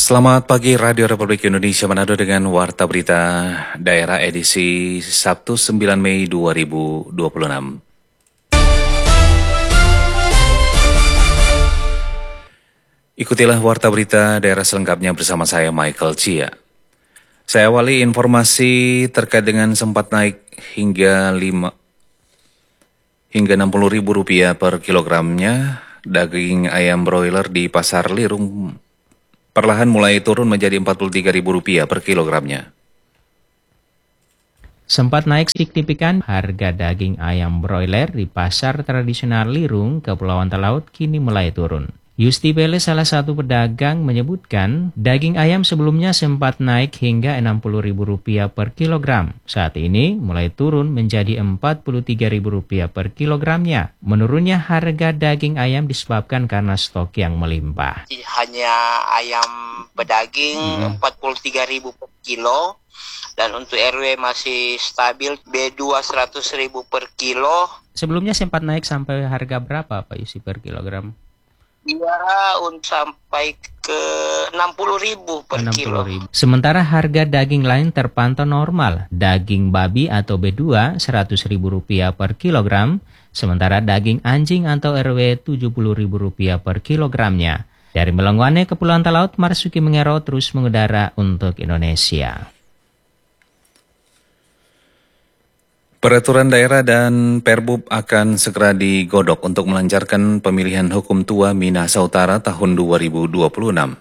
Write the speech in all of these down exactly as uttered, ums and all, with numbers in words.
Selamat pagi Radio Republik Indonesia Manado dengan Warta Berita Daerah edisi Sabtu sembilan Mei dua ribu dua puluh enam. Ikutilah Warta Berita Daerah selengkapnya bersama saya Michael Chia. Saya awali informasi terkait dengan sempat naik hingga lima hingga enam puluh ribu rupiah per kilogramnya daging ayam broiler di Pasar Lirung perlahan mulai turun menjadi empat puluh tiga ribu rupiah per kilogramnya. Sempat naik signifikan harga daging ayam broiler di pasar tradisional Lirung, Kepulauan Talaut kini mulai turun. Yusti Bele, salah satu pedagang, menyebutkan daging ayam sebelumnya sempat naik hingga enam puluh ribu rupiah per kilogram. Saat ini mulai turun menjadi empat puluh tiga ribu rupiah per kilogramnya. Menurunnya harga daging ayam disebabkan karena stok yang melimpah. Hanya ayam pedaging hmm. empat puluh tiga ribu per kilo. Dan untuk R W masih stabil B dua seratus ribu per kilo. Sebelumnya sempat naik sampai harga berapa Pak Yusi per kilogram? Ya, untuk sampai ke enam puluh ribu per enam puluh kilo. Ribu. Sementara harga daging lain terpantau normal. Daging babi atau B dua seratus ribu rupiah per kilogram. Sementara daging anjing atau R W tujuh puluh ribu rupiah per kilogramnya. Dari Melengwane, Kepulauan Talaut, Marsuki Mengero terus mengudara untuk Indonesia. Peraturan daerah dan Perbub akan segera digodok untuk melancarkan pemilihan hukum tua Minahasa Utara tahun dua ribu dua puluh enam.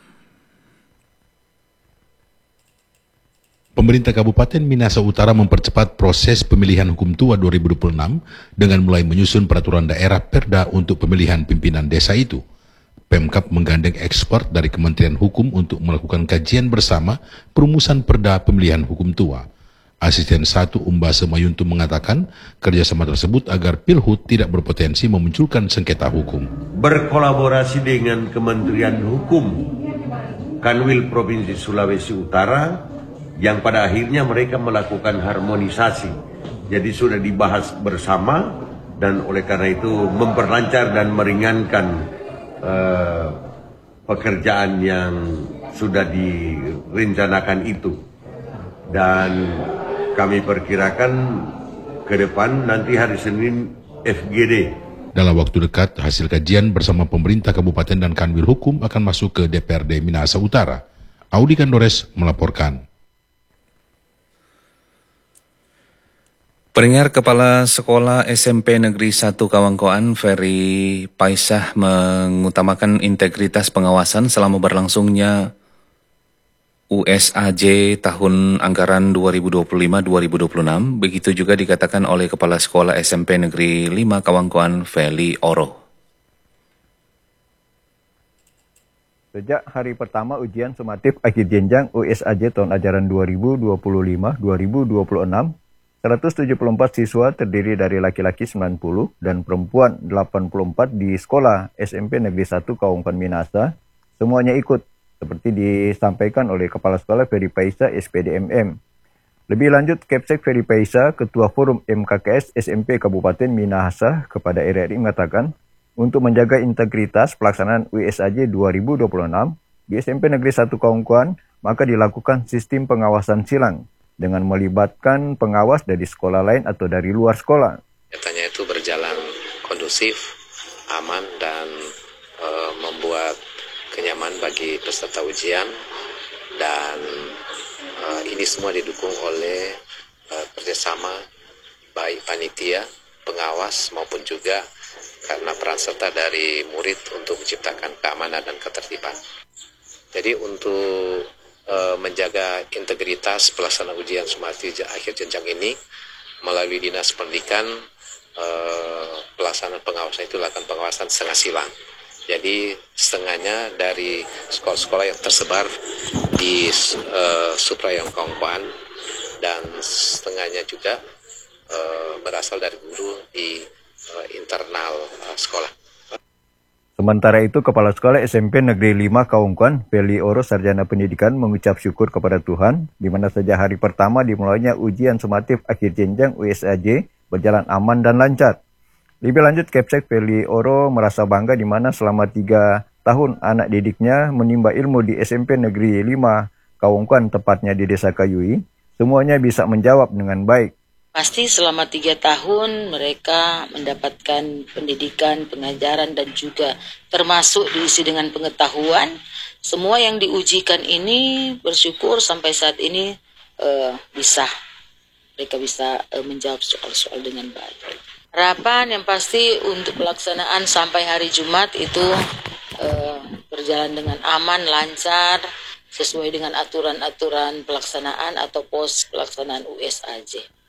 Pemerintah Kabupaten Minahasa Utara mempercepat proses pemilihan hukum tua dua ribu dua puluh enam dengan mulai menyusun peraturan daerah Perda untuk pemilihan pimpinan desa itu. Pemkab menggandeng ekspert dari Kementerian Hukum untuk melakukan kajian bersama perumusan Perda pemilihan hukum tua. Asisten satu Umbase Mayuntu mengatakan kerjasama tersebut agar Pilhut tidak berpotensi memunculkan sengketa hukum. Berkolaborasi dengan Kementerian Hukum, Kanwil Provinsi Sulawesi Utara, yang pada akhirnya mereka melakukan harmonisasi. Jadi sudah dibahas bersama dan oleh karena itu memperlancar dan meringankan uh, pekerjaan yang sudah direncanakan itu. Dan kami perkirakan ke depan nanti hari Senin F G D. Dalam waktu dekat, hasil kajian bersama pemerintah kabupaten dan Kanwil Hukum akan masuk ke D P R D Minahasa Utara. Audi Kandores melaporkan. Pendengar, Kepala Sekolah S M P Negeri satu Kawangkoan, Ferry Paisah, mengutamakan integritas pengawasan selama berlangsungnya U S A J tahun anggaran dua ribu dua puluh lima dua ribu dua puluh enam. Begitu juga dikatakan oleh Kepala Sekolah S M P Negeri lima Kawangkoan, Feli Oro. Sejak hari pertama ujian sumatif akhir jenjang U S A J tahun ajaran dua ribu dua puluh lima dua ribu dua puluh enam, seratus tujuh puluh empat siswa terdiri dari laki-laki sembilan puluh dan perempuan delapan puluh empat di Sekolah S M P Negeri satu Kawangkoan Minahasa semuanya ikut, seperti disampaikan oleh Kepala Sekolah Ferry Paisah S P D M M. Lebih lanjut, Kepsek Ferry Paisah, Ketua Forum M K K S S M P Kabupaten Minahasa kepada R R I mengatakan, untuk menjaga integritas pelaksanaan U S A J dua ribu dua puluh enam di S M P Negeri satu Kawangkoan, maka dilakukan sistem pengawasan silang dengan melibatkan pengawas dari sekolah lain atau dari luar sekolah. Nyatanya itu berjalan kondusif, aman, dan e, membuat kenyaman bagi peserta ujian, dan uh, ini semua didukung oleh uh, kerjasama baik panitia, pengawas maupun juga karena peran serta dari murid untuk menciptakan keamanan dan ketertiban. Jadi untuk uh, menjaga integritas pelaksanaan ujian sumatif akhir jenjang ini melalui Dinas Pendidikan, uh, pelaksanaan pengawasan itu dilakukan pengawasan setengah silang. Jadi setengahnya dari sekolah-sekolah yang tersebar di uh, Suprayong Kawangkoan dan setengahnya juga uh, berasal dari guru di uh, internal uh, sekolah. Sementara itu, Kepala Sekolah S M P Negeri lima Kawangkoan, Feli Oro, Sarjana Pendidikan, mengucap syukur kepada Tuhan, di mana sejak hari pertama dimulainya ujian sumatif akhir jenjang U S A J berjalan aman dan lancar. Lebih lanjut, Kepsek Feli Oro merasa bangga di mana selama tiga tahun anak didiknya menimba ilmu di S M P Negeri lima Kawungkan, tepatnya di Desa Kayui, semuanya bisa menjawab dengan baik. Pasti selama tiga tahun mereka mendapatkan pendidikan, pengajaran, dan juga termasuk diisi dengan pengetahuan. Semua yang diujikan ini bersyukur sampai saat ini uh, bisa. Mereka bisa uh, menjawab soal-soal dengan baik. Harapan yang pasti untuk pelaksanaan sampai hari Jumat itu uh, berjalan dengan aman, lancar, sesuai dengan aturan-aturan pelaksanaan atau pos pelaksanaan U S A J.